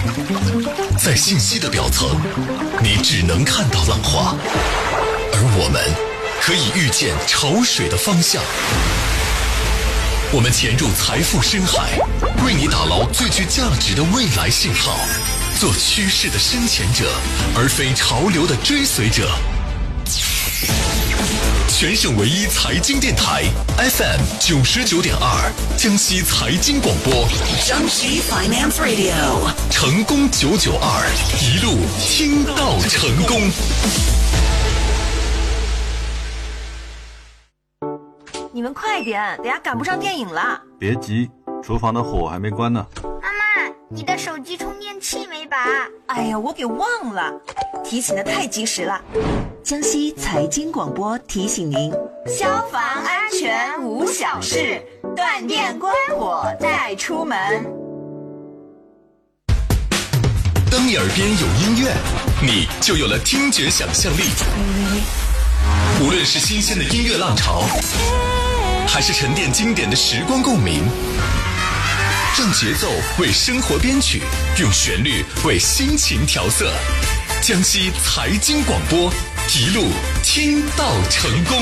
在信息的表层，你只能看到浪花，而我们可以预见潮水的方向。我们潜入财富深海，为你打捞最具价值的未来信号，做趋势的深潜者，而非潮流的追随者。全省唯一财经电台 FM 99.2，江西财经广播， 江西 Finance Radio， 成功992，一路听到成功。 你们快点，等下赶不上电影了。 别急，厨房的火还没关呢。 妈妈，你的手机充电器没拔？ 哎呀，我给忘了，提醒的太及时了。江西财经广播提醒您：消防安全无小事，断电关火再出门。 当你耳边有音乐，你就有了听觉想象力。无论是新鲜的音乐浪潮，还是沉淀经典的时光共鸣，让节奏为生活编曲，用旋律为心情调色。江西财经广播，一路听到成功。